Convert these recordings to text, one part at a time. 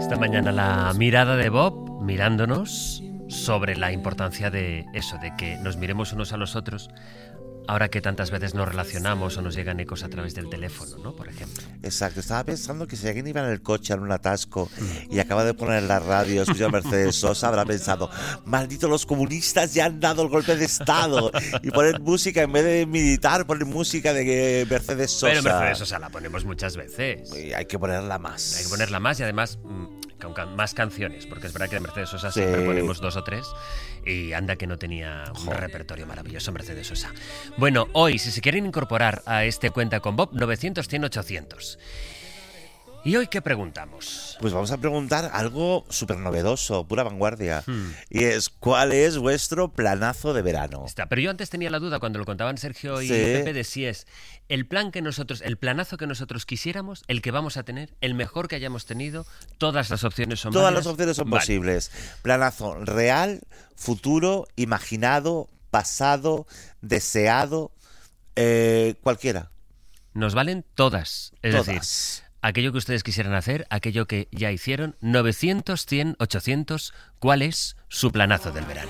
Esta mañana la mirada de Bob mirándonos sobre la importancia de eso, de que nos miremos unos a los otros ahora que tantas veces nos relacionamos o nos llegan ecos a través del teléfono, ¿no? Por ejemplo. Exacto, estaba pensando que si alguien iba en el coche en un atasco y acaba de poner la radio, escucha a Mercedes Sosa, habrá pensado, malditos los comunistas ya han dado el golpe de Estado y ponen música, en vez de militar, ponen música de Mercedes Sosa. Pero Mercedes Sosa la ponemos muchas veces. Y hay que ponerla más. Hay que ponerla más y además con más canciones, porque es verdad que de Mercedes Sosa siempre ponemos 2 o 3 y anda que no tenía un repertorio maravilloso Mercedes Sosa. Bueno, hoy, si se quieren incorporar a este Cuenta con Bob, 900-100-800. ¿Y hoy qué preguntamos? Pues vamos a preguntar algo súper novedoso, pura vanguardia. Y es, ¿cuál es vuestro planazo de verano? Pero yo antes tenía la duda cuando lo contaban Sergio y Pepe de si es el planazo que nosotros quisiéramos, el que vamos a tener, el mejor que hayamos tenido, todas las opciones son Todas válidas. las opciones son posibles. Planazo real, futuro, imaginado, pasado, deseado, cualquiera. Nos valen todas. Es Todas. decir, aquello que ustedes quisieran hacer, aquello que ya hicieron. 900, 100, 800. ¿Cuál es su planazo del verano?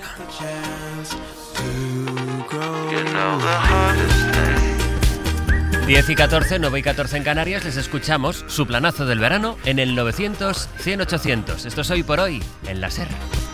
10 y 14, 9 y 14 en Canarias. Les escuchamos su planazo del verano en el 900, 100, 800. Esto es Hoy por Hoy en la SER.